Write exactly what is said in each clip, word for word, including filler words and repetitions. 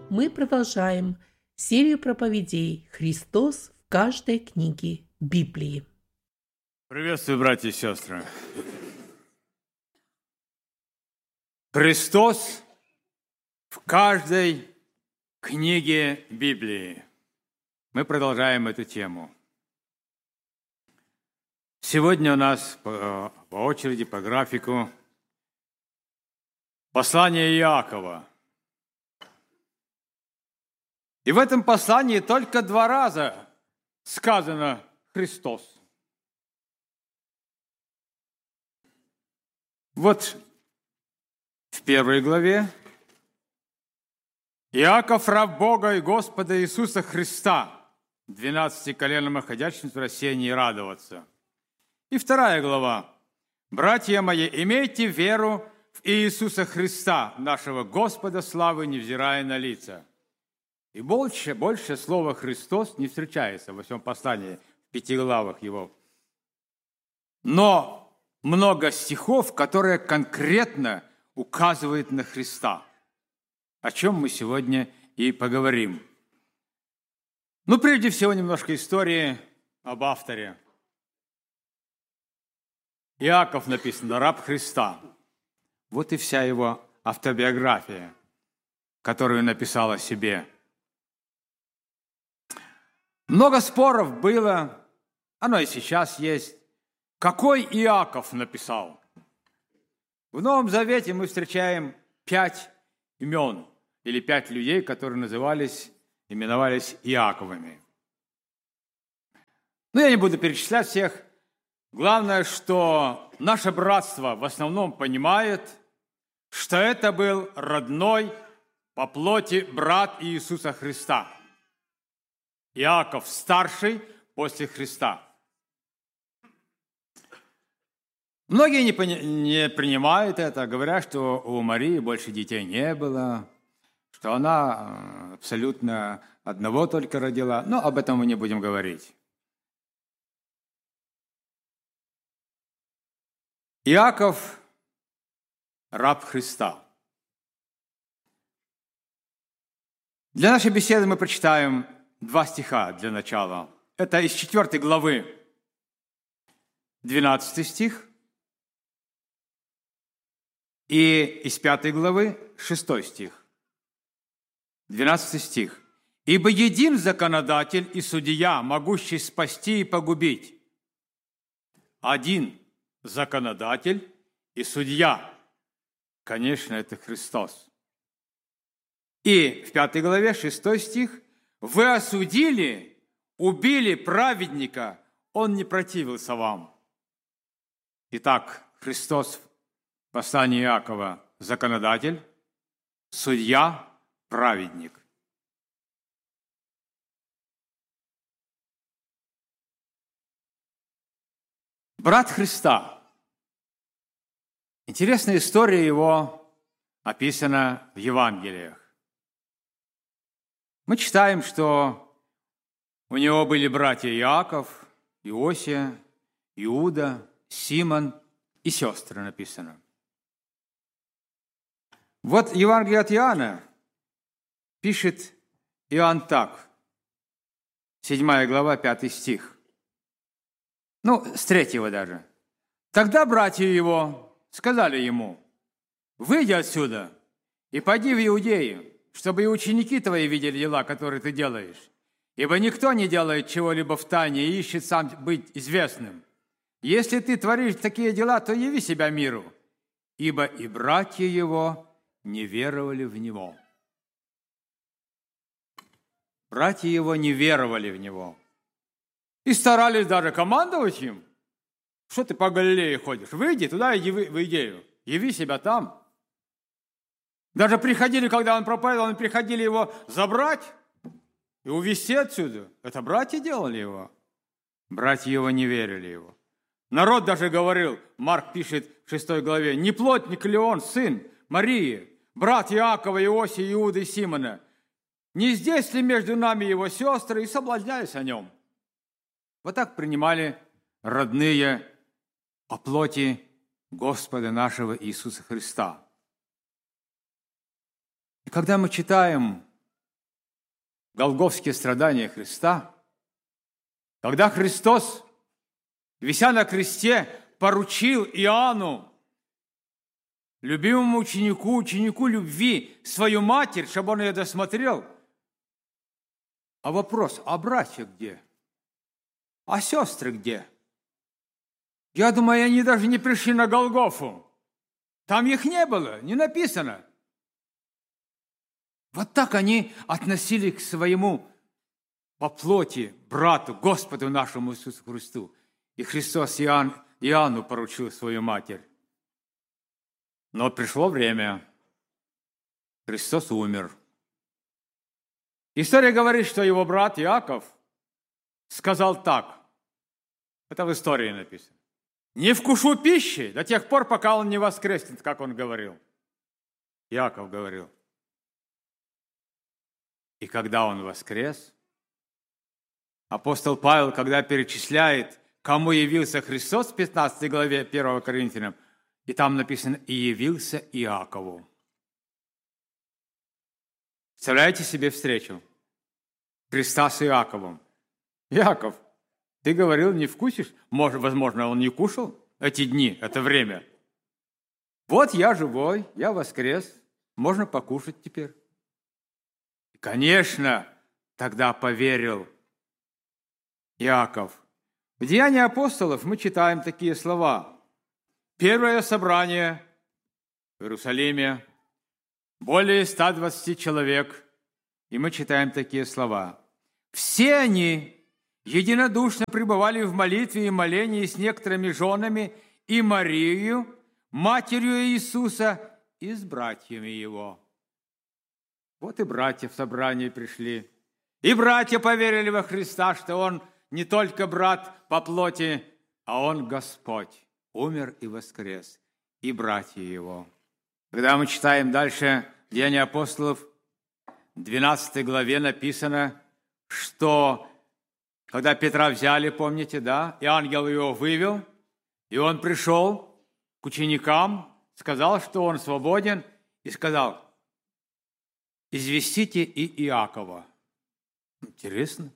Мы продолжаем серию проповедей «Христос в каждой книге Библии». Приветствую, братья и сестры. Христос в каждой книге Библии. Мы продолжаем эту тему. Сегодня у нас по, по очереди, по графику, послание Иакова. И в этом послании только два раза сказано «Христос». Вот в первой главе Иаков, раб Бога и Господа Иисуса Христа, двенадцати коленам ходячим в спасении радоваться. И вторая глава. Братья мои, имейте веру в Иисуса Христа, нашего Господа славы, невзирая на лица. И больше, больше слова «Христос» не встречается во всем послании, в пяти главах его. Но много стихов, которые конкретно указывают на Христа, о чем мы сегодня и поговорим. Ну, прежде всего, немножко истории об авторе. Иаков написано «Раб Христа». Вот и вся его автобиография, которую написал о себе. Много споров было, оно и сейчас есть. Какой Иаков написал? В Новом Завете мы встречаем пять имен или пять людей, которые назывались, именовались Иаковыми. Но я не буду перечислять всех. Главное, что наше братство в основном понимает, что это был родной по плоти брат Иисуса Христа. Иаков старший после Христа. Многие не, пони- не принимают это, говорят, что у Марии больше детей не было, что она абсолютно одного только родила. Но об этом мы не будем говорить. Иаков – раб Христа. Для нашей беседы мы прочитаем два стиха для начала. Это из четвёртой главы, двенадцатый стих, и из пятой главы, шестой стих. двенадцатый стих. «Ибо един законодатель и судья, могущий спасти и погубить». Один законодатель и судья. Конечно, это Христос. И в пятой главе, шестой стих. «Вы осудили, убили праведника, он не противился вам». Итак, Христос в послании Иакова – законодатель, судья, праведник. Брат Христа. Интересная история его описана в Евангелиях. Мы читаем, что у него были братья Иаков, Иосия, Иуда, Симон и сестры написано. Вот Евангелие от Иоанна пишет Иоанн так, седьмая глава, пятый стих. Ну, с третьего даже. «Тогда братья его сказали ему: выйди отсюда и пойди в Иудею, чтобы и ученики твои видели дела, которые ты делаешь. Ибо никто не делает чего-либо в тайне и ищет сам быть известным. Если ты творишь такие дела, то яви себя миру, ибо и братья его не веровали в него». Братья его не веровали в него. И старались даже командовать им. Что ты по Галилее ходишь? Выйди туда, иди в Иудею. Яви себя там. Даже приходили, когда он проповедовал, они приходили его забрать и увезти отсюда. Это братья делали его. Братья его не верили его. Народ даже говорил, Марк пишет в шестой главе, не плотник ли он, сын Марии, брат Иакова, Иосия, Иуды и Симона? Не здесь ли между нами его сестры? И соблазнялись о нем. Вот так принимали родные по плоти Господа нашего Иисуса Христа. И когда мы читаем голгофские страдания Христа, когда Христос, вися на кресте, поручил Иоанну, любимому ученику, ученику любви, свою матерь, чтобы он ее досмотрел. А вопрос, а братья где? А сестры где? Я думаю, они даже не пришли на Голгофу. Там их не было, не написано. Вот так они относились к своему по плоти брату, Господу нашему Иисусу Христу. И Христос Иоанн, Иоанну поручил свою матерь. Но пришло время. Христос умер. История говорит, что его брат Иаков сказал так. Это в истории написано. «Не вкушу пищи до тех пор, пока он не воскреснет», как он говорил. Иаков говорил. И когда он воскрес, апостол Павел, когда перечисляет, кому явился Христос в пятнадцатой главе первого Коринфянам, и там написано «И явился Иакову». Представляете себе встречу Христа с Иаковом. Иаков, ты говорил, не вкусишь? Может, возможно, он не кушал эти дни, это время. Вот я живой, я воскрес, можно покушать теперь. И, конечно, тогда поверил Иаков. В Деянии апостолов мы читаем такие слова. Первое собрание в Иерусалиме, более ста двадцати человек, и мы читаем такие слова. Все они единодушно пребывали в молитве и молении с некоторыми женами и Марией, матерью Иисуса, и с братьями его. Вот и братья в собрании пришли. И братья поверили во Христа, что Он не только брат по плоти, а Он Господь. Умер и воскрес. И братья Его. Когда мы читаем дальше Деяния апостолов, в двенадцатой главе написано, что когда Петра взяли, помните, да, и ангел его вывел, и он пришел к ученикам, сказал, что он свободен, и сказал, известите и Иакова. Интересно.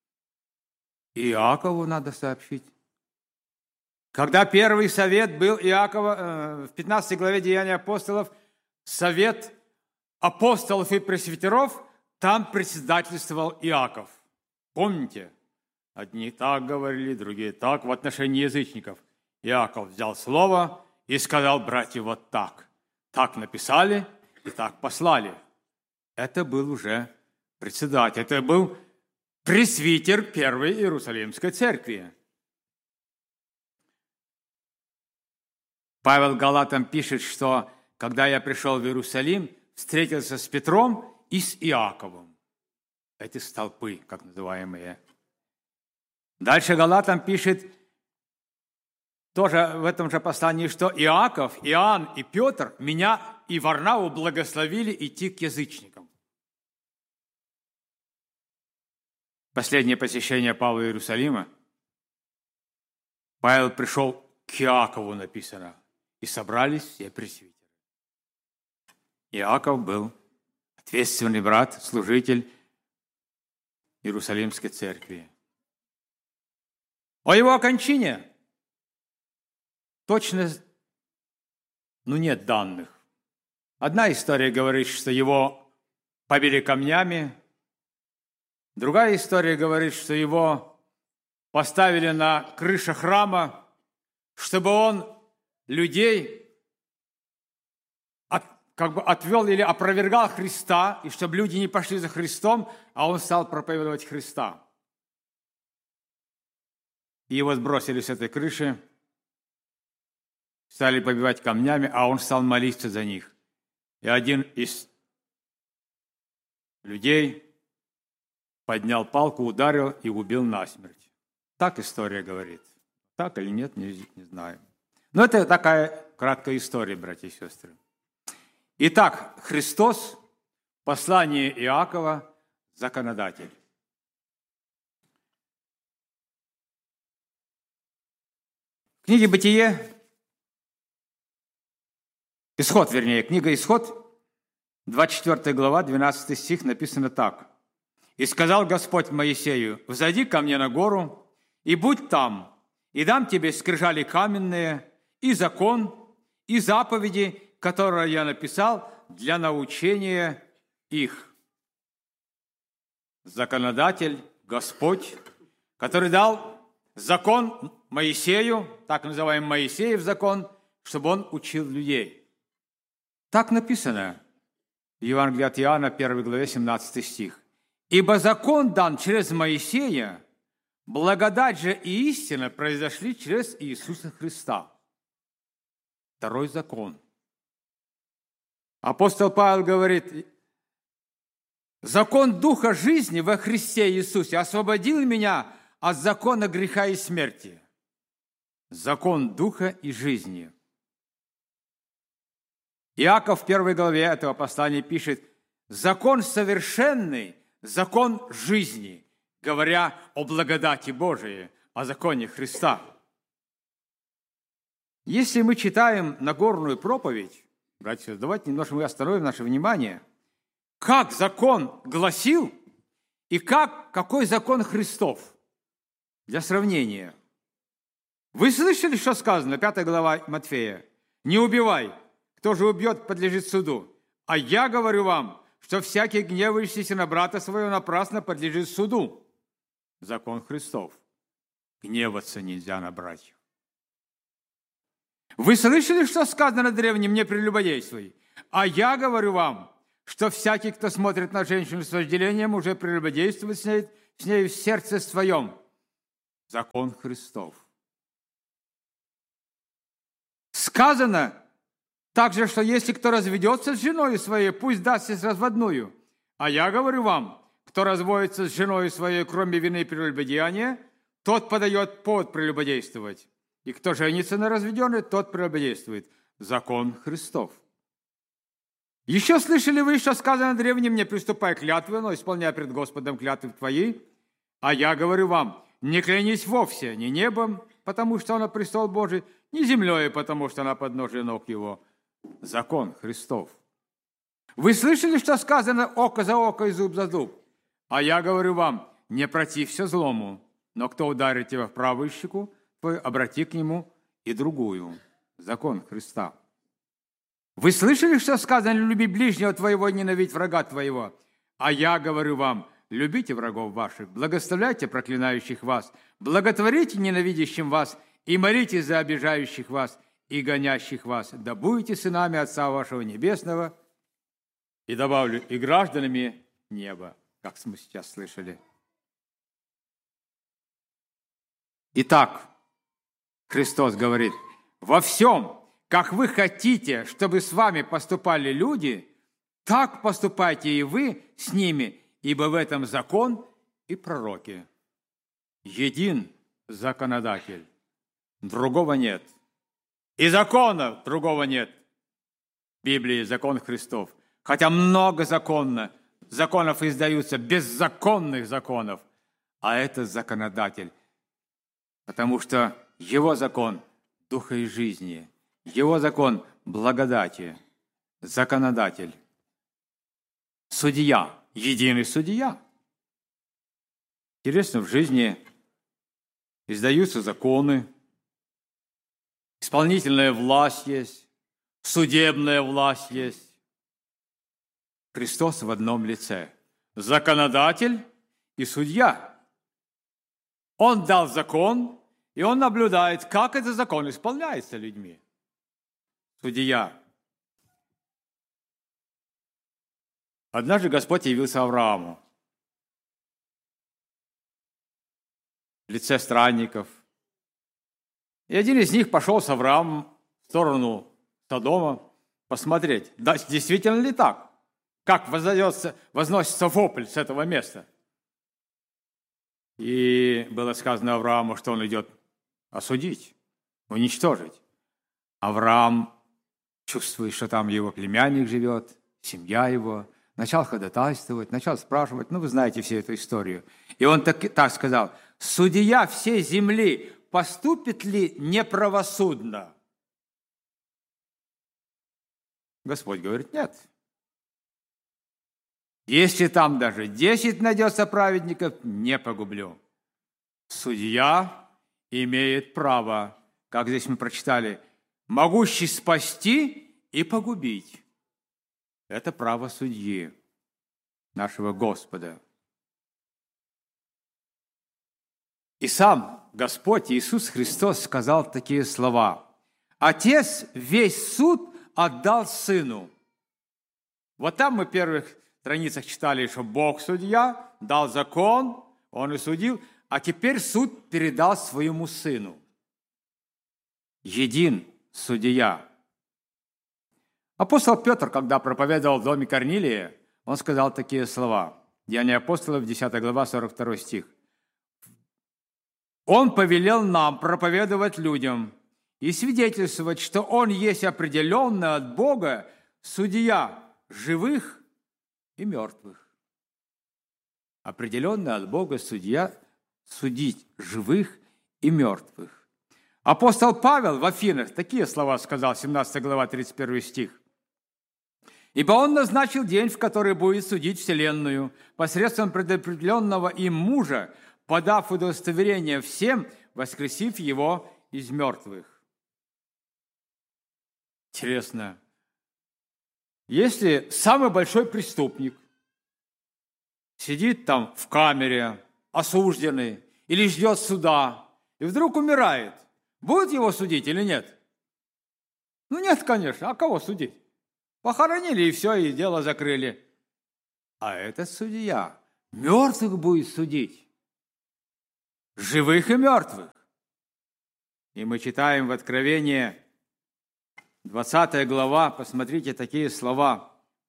Иакову надо сообщить. Когда первый совет был Иакова, в пятнадцатой главе Деяния апостолов, совет апостолов и пресвитеров, там председательствовал Иаков. Помните? Одни так говорили, другие так в отношении язычников. Иаков взял слово и сказал, братья, вот так. Так написали и так послали. Это был уже председатель, это был пресвитер Первой Иерусалимской церкви. Павел Галатам пишет, что когда я пришел в Иерусалим, встретился с Петром и с Иаковом. Эти столпы, как называемые. Дальше Галатам пишет, тоже в этом же послании, что Иаков, Иоанн и Петр меня и Варнаву благословили идти к язычникам. Последнее посещение Павла Иерусалима. Павел пришел к Иакову, написано, и собрались все пресвитеры. Иаков был ответственный брат, служитель Иерусалимской церкви. О его окончании точно, ну, нет данных. Одна история говорит, что его побили камнями, другая история говорит, что его поставили на крыше храма, чтобы он людей от, как бы отвел или опровергал Христа, и чтобы люди не пошли за Христом, а он стал проповедовать Христа. И его сбросили с этой крыши, стали побивать камнями, а он стал молиться за них. И один из людей поднял палку, ударил и убил насмерть. Так история говорит. Так или нет, не, не знаю. Но это такая краткая история, братья и сестры. Итак, Христос, послание Иакова, законодатель. В книге «Бытие», Исход, вернее, книга «Исход», двадцать четвёртая глава, двенадцатый стих, написано так. И сказал Господь Моисею: «Взойди ко мне на гору, и будь там, и дам тебе скрижали каменные, и закон, и заповеди, которые я написал для научения их». Законодатель, Господь, который дал закон Моисею, так называемый Моисеев закон, чтобы он учил людей. Так написано в Евангелии от Иоанна, первой главе, семнадцатый стих. «Ибо закон дан через Моисея, благодать же и истина произошли через Иисуса Христа». Второй закон. Апостол Павел говорит: «Закон Духа жизни во Христе Иисусе освободил меня от закона греха и смерти». Закон Духа и жизни. Иаков в первой главе этого послания пишет: «Закон совершенный, закон жизни», говоря о благодати Божией, о законе Христа. Если мы читаем Нагорную проповедь, братья, давайте немножко мы остановим наше внимание, как закон гласил и как, какой закон Христов. Для сравнения. Вы слышали, что сказано, пятая глава Матфея? «Не убивай, кто же убьет, подлежит суду. А я говорю вам, что всякий гневающийся на брата своего напрасно подлежит суду». Закон Христов. Гневаться нельзя на братьев. Вы слышали, что сказано на древнем: «Не прелюбодействуй»? А я говорю вам, что всякий, кто смотрит на женщину с вожделением, уже прелюбодействует с ней, с ней в сердце своем. Закон Христов. Сказано также, что если кто разведется с женой своей, пусть дастся разводную. А я говорю вам, кто разводится с женой своей, кроме вины и прелюбодеяния, тот подает повод прелюбодействовать. И кто женится на разведенной, тот прелюбодействует. Закон Христов. Еще слышали вы, что сказано древним: «Не приступай к клятве, но исполняй пред Господом клятвы твои». А я говорю вам, не клянись вовсе ни небом, потому что оно престол Божий, ни землей, потому что она подножие ног его. Закон Христов. Вы слышали, что сказано: «Око за око и зуб за зуб»? А я говорю вам, не протився злому, но кто ударит тебя в правую щеку твою, обрати к нему и другую. Закон Христа. Вы слышали, что сказано: «Люби ближнего твоего, ненавидь врага твоего»? А я говорю вам, любите врагов ваших, благословляйте проклинающих вас, благотворите ненавидящим вас и молитесь за обижающих вас и гонящих вас, да будете сынами Отца вашего Небесного, и добавлю, и гражданами неба, как мы сейчас слышали. Итак, Христос говорит: во всем, как вы хотите, чтобы с вами поступали люди, так поступайте и вы с ними, ибо в этом закон и пророки. Един законодатель, другого нет. И закона другого нет. В Библии закон Христов. Хотя много законно, законов издаются, беззаконных законов, а это законодатель. Потому что его закон – духа и жизни, его закон – благодати, законодатель. Судья, единый судья. Интересно, в жизни издаются законы, исполнительная власть есть, судебная власть есть. Христос в одном лице – законодатель и судья. Он дал закон, и он наблюдает, как этот закон исполняется людьми. Судья. Однажды Господь явился Аврааму в лице странников. И один из них пошел с Авраамом в сторону Содома посмотреть, да, действительно ли так, как возносится, возносится вопль с этого места. И было сказано Аврааму, что он идет осудить, уничтожить. Авраам чувствует, что там его племянник живет, семья его, начал ходатайствовать, начал спрашивать, ну, вы знаете всю эту историю. И он так, так сказал: «Судья всей земли поступит ли неправосудно?» Господь говорит: нет. Если там даже десять найдется праведников, не погублю. Судья имеет право, как здесь мы прочитали, могущий спасти и погубить. Это право судьи, нашего Господа. И сам Господь Иисус Христос сказал такие слова: «Отец весь суд отдал Сыну». Вот там мы в первых страницах читали, что Бог судья, дал закон, Он и судил, а теперь суд передал своему Сыну. Един судья. Апостол Петр, когда проповедовал в доме Корнилия, он сказал такие слова. Деяния апостолов, десятая глава, сорок второй стих. «Он повелел нам проповедовать людям и свидетельствовать, что Он есть определенный от Бога судья живых и мертвых». Определенный от Бога судья судить живых и мертвых. Апостол Павел в Афинах такие слова сказал, семнадцатая глава, тридцать первый стих. «Ибо Он назначил день, в который будет судить вселенную, посредством предопределенного им мужа, подав удостоверение всем, воскресив его из мертвых». Интересно, если самый большой преступник сидит там в камере, осужденный, или ждет суда, и вдруг умирает, будут его судить или нет? Ну нет, конечно, а кого судить? Похоронили, и все, и дело закрыли. А этот судья мертвых будет судить. Живых и мертвых. И мы читаем в Откровении, двадцатая глава, посмотрите такие слова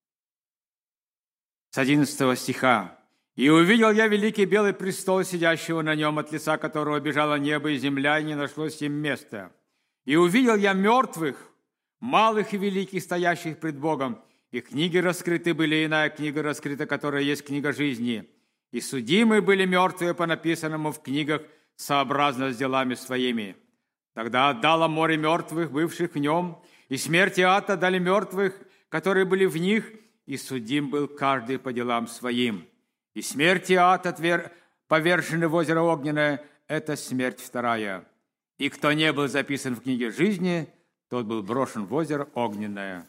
с одиннадцатого стиха. «И увидел я великий белый престол, сидящего на нем, от лица которого бежало небо и земля, и не нашлось им места. И увидел я мертвых, малых и великих, стоящих пред Богом, и книги раскрыты были, иная книга раскрыта, которая есть книга жизни. И судимы были мертвые по написанному в книгах, сообразно с делами своими. Тогда отдало море мертвых, бывших в нем, и смерть и ад отдали мертвых, которые были в них, и судим был каждый по делам своим. И смерть и ад отвер... повержены в озеро огненное, это смерть вторая. И кто не был записан в книге жизни, тот был брошен в озеро огненное».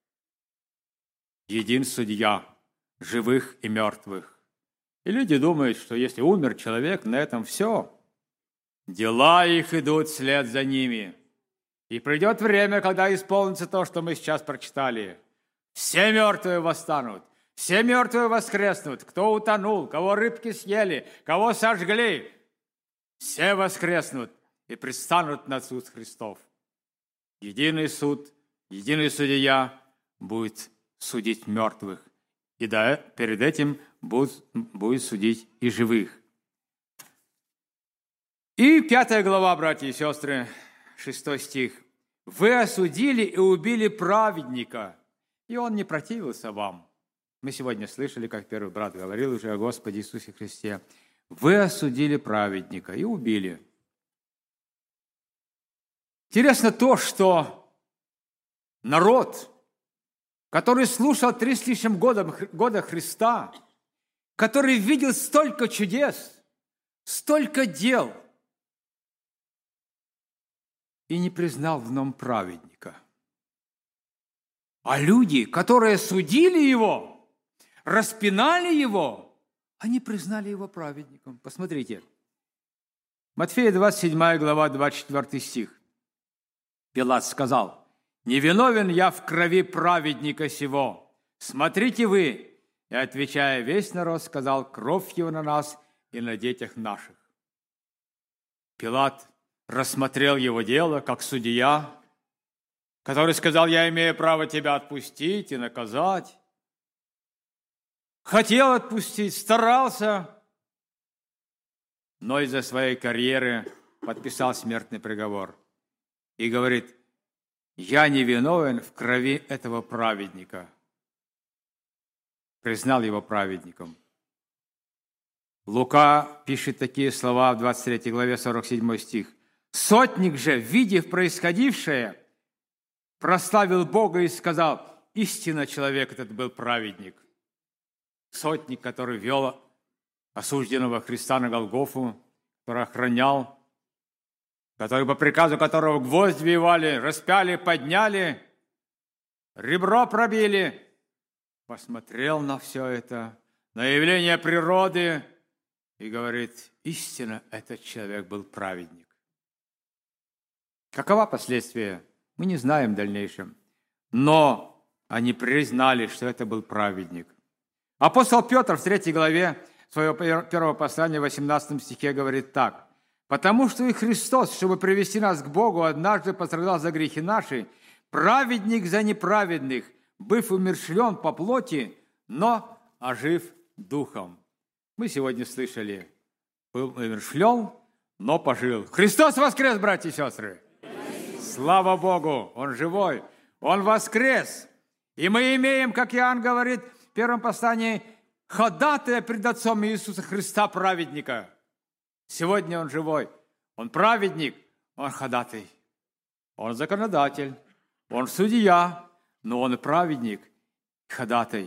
Един судья живых и мертвых. И люди думают, что если умер человек, на этом все. Дела их идут вслед за ними. И придет время, когда исполнится то, что мы сейчас прочитали. Все мертвые восстанут, все мертвые воскреснут. Кто утонул, кого рыбки съели, кого сожгли, все воскреснут и предстанут на суд Христов. Единый суд, единый судья будет судить мертвых. И да, перед этим будет, будет судить и живых. И пятая глава, братья и сестры, шестой стих. «Вы осудили и убили праведника, и он не противился вам». Мы сегодня слышали, как первый брат говорил уже о Господе Иисусе Христе. «Вы осудили праведника и убили». Интересно то, что народ, который слушал три с лишним года, года Христа, который видел столько чудес, столько дел, и не признал в нем праведника. А люди, которые судили его, распинали его, они признали его праведником. Посмотрите. Матфея двадцать седьмая глава, двадцать четвёртый стих. Пилат сказал: «Не виновен я в крови праведника сего. Смотрите вы». И, отвечая, весь народ сказал: «Кровь его на нас и на детях наших». Пилат рассмотрел его дело как судья, который сказал: «Я имею право тебя отпустить и наказать». Хотел отпустить, старался, но из-за своей карьеры подписал смертный приговор. И говорит: «Я не виновен в крови этого праведника». Признал его праведником. Лука пишет такие слова в двадцать третьей главе, сорок седьмой стих. «Сотник же, видев происходившее, прославил Бога и сказал: истинно человек этот был праведник». сотник, который вел осужденного Христа на Голгофу, который охранял, который по приказу которого гвоздь вбивали, распяли, подняли, ребро пробили, посмотрел на все это, на явление природы и говорит: истинно, этот человек был праведник. Какова последствия, мы не знаем в дальнейшем, но они признали, что это был праведник. Апостол Петр в третьей главе своего первого послания, в восемнадцатом стихе говорит так: «Потому что и Христос, чтобы привести нас к Богу, однажды пострадал за грехи наши, праведник за неправедных, быв умерщвлен по плоти, но ожив духом». Мы сегодня слышали: был умерщвлен, но пожил. Христос воскрес, братья и сестры! Слава Богу! Он живой! Он воскрес! И мы имеем, как Иоанн говорит в первом послании, ходатая пред Отцом Иисуса Христа, праведника. Сегодня он живой. Он праведник, он ходатай. Он законодатель, он судья, но он и праведник, ходатай.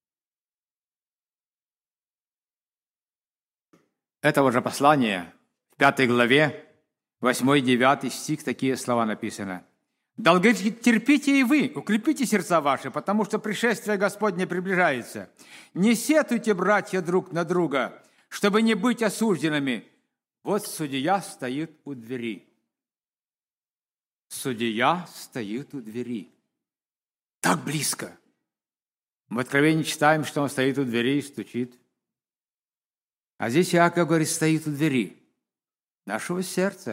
Этого же послания в пятой главе, восьмой-девятый стих, такие слова написаны. «Долго терпите и вы, укрепите сердца ваши, потому что пришествие Господне приближается. Не сетуйте, братья, друг на друга, чтобы не быть осужденными. Вот судья стоит у двери». Судья стоит у двери. Так близко. В Откровении читаем, что он стоит у двери и стучит. А здесь Иаков говорит, стоит у двери нашего сердца.